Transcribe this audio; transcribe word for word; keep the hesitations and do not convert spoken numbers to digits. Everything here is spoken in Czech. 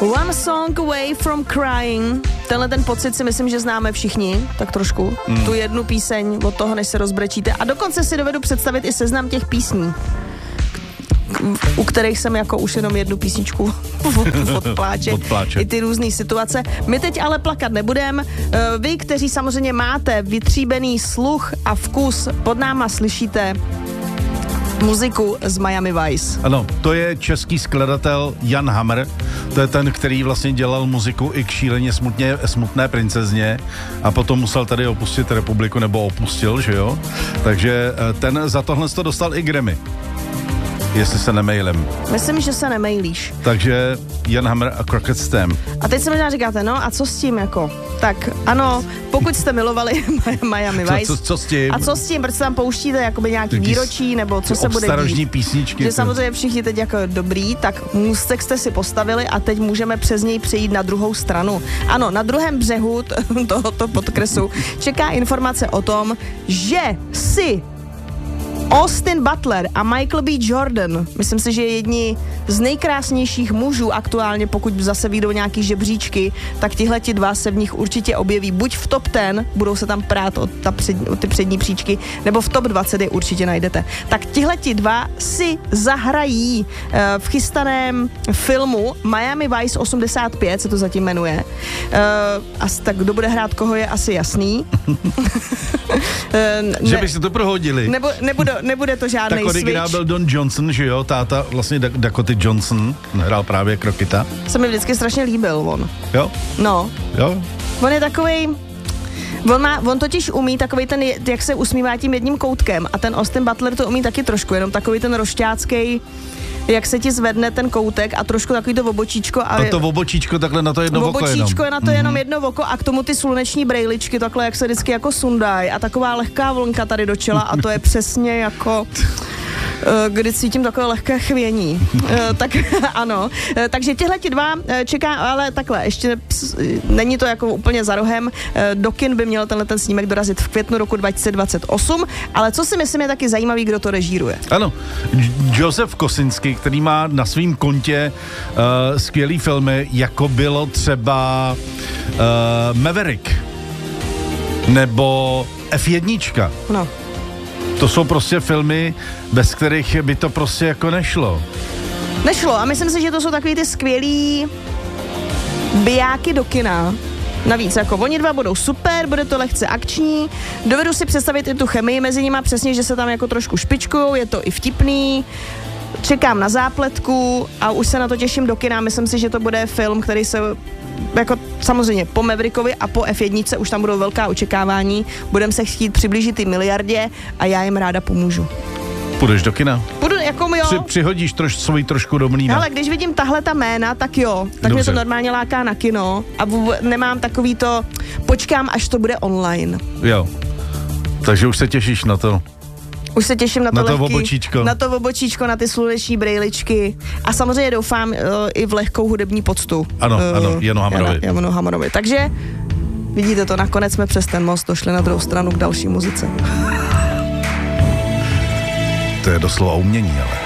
One Song Away from Crying. Tenhle ten pocit si myslím, že známe všichni, tak trošku. Mm. Tu jednu píseň od toho, než se rozbrečíte. A dokonce si dovedu představit i seznam těch písní, u kterých jsem jako už jenom jednu písničku od pláče. Od pláče. I ty různé situace. My teď ale plakat nebudem. Vy, kteří samozřejmě máte vytříbený sluch a vkus, pod náma slyšíte muziku z Miami Vice. Ano, to je český skladatel Jan Hammer. To je ten, který vlastně dělal muziku i k šíleně smutně, smutné princezně a potom musel tady opustit republiku, nebo opustil, že jo? Takže ten za tohle to dostal i Grammy. Jestli se nemailem. Myslím, že se nemailíš. Takže Jan Hammer a Crooked Stamp. A teď se možná říkáte, no a co s tím jako? Tak ano, pokud jste milovali Miami Vice. Co, co, co s tím? A co s tím, protože tam pouštíte jakoby nějaký Taky výročí, nebo co se bude dít? Písničky. Že samozřejmě všichni teď jako dobrý, tak můstek jste si postavili a teď můžeme přes něj přejít na druhou stranu. Ano, na druhém břehu tohoto podkresu čeká informace o tom, že si Austin Butler a Michael B. Jordan, myslím si, že je jedni z nejkrásnějších mužů aktuálně, pokud zase vyjdou nějaký žebříčky, tak tihleti dva se v nich určitě objeví. Buď v top deset, budou se tam prát o, ta před, o ty přední příčky, nebo v top dvacet je určitě najdete. Tak tihleti dva si zahrají uh, v chystaném filmu Miami Vice osmdesát pět, se to zatím jmenuje. Uh, as, tak kdo bude hrát koho, je asi jasný. uh, ne, že by si to prohodili. Nebo, nebude, nebude to žádnej switch. Tak originál byl Don Johnson, že jo, táta vlastně Dakota Johnson, hrál právě Crocketta. Se mi vždycky strašně líbil on. Jo? No. Jo? On je takovej, on, má, on totiž umí takovej ten, jak se usmívá tím jedním koutkem a ten Austin Butler to umí taky trošku, jenom takový ten rošťáckej, jak se ti zvedne ten koutek a trošku takový to obočíčko. A, a to obočíčko takhle na to jedno oko jenom. Obočíčko je na to mm-hmm. jenom jedno oko a k tomu ty sluneční brejličky, takhle jak se vždycky jako sundají a taková lehká vlnka tady do čela a to je přesně jako... kdy cítím takové lehké chvění. Tak ano. Takže těhleti dva čeká, ale takhle, ještě není to jako úplně za rohem. Do kin by měl tenhle ten snímek dorazit v květnu roku dva tisíce dvacet osm, ale co si myslím je taky zajímavý, kdo to režíruje. Ano, Josef Kosinski, který má na svým kontě uh, skvělý filmy, jako bylo třeba uh, Maverick nebo F jedna. No. To jsou prostě filmy, bez kterých by to prostě jako nešlo. Nešlo a myslím si, že to jsou takový ty skvělý bijáky do kina. Navíc jako oni dva budou super, bude to lehce akční. Dovedu si představit i tu chemii mezi nima, přesně, že se tam jako trošku špičkujou, je to i vtipný. Čekám na zápletku a už se na to těším do kina. Myslím si, že to bude film, který se jako samozřejmě po Maverickovi a po F jedna už tam budou velká očekávání. Budem se chtít přiblížit i miliardě a já jim ráda pomůžu. Půjdeš do kina? Půjdu, jako jo. Při, přihodíš troš, svoji trošku do mlýna. Ale když vidím tahle ta jména, tak jo. Tak Dobře. mě to normálně láká na kino a vůbec nemám takový to, počkám, až to bude online. Jo. Takže už se těšíš na to. Už se těším na to, na to lehký, obočíčko. Na to obočíčko, na ty sluneční brejličky a samozřejmě doufám uh, i v lehkou hudební poctu. Ano, uh, ano, Janu Hammerovi. Janu Hammerovi. Takže vidíte to, nakonec jsme přes ten most došli na druhou stranu k další muzice. To je doslova umění, ale.